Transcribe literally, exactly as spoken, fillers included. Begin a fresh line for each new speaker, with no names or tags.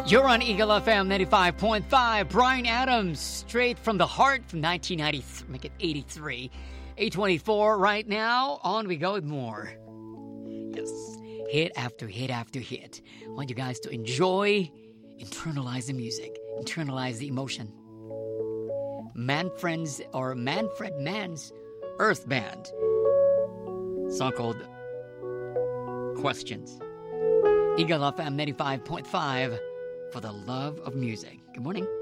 You're on Eagle F M ninety-five point five. Bryan Adams, straight from the heart from nineteen ninety-three, make it eighty-three. eight twenty-four right now. On we go with more. Yes, hit after hit after hit. I want you guys to enjoy, internalize the music, internalize the emotion. Manfred's or Manfred Mann's Earth Band. Song called Questions. Eagle F M ninety-five point five for the love of music. Good morning.